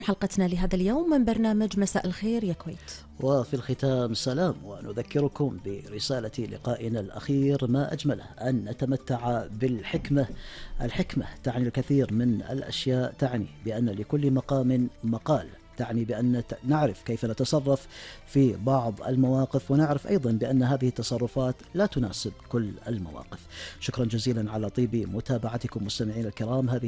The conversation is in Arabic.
حلقتنا لهذا اليوم من برنامج مساء الخير يا كويت. وفي الختام سلام، ونذكركم برسالة لقائنا الأخير ما أجمله أن نتمتع بالحكمة. الحكمة تعني الكثير من الأشياء، تعني بأن لكل مقام مقال، تعني بأن نعرف كيف نتصرف في بعض المواقف، ونعرف أيضا بأن هذه التصرفات لا تناسب كل المواقف. شكرا جزيلا على طيب متابعتكم مستمعين الكرام. هذه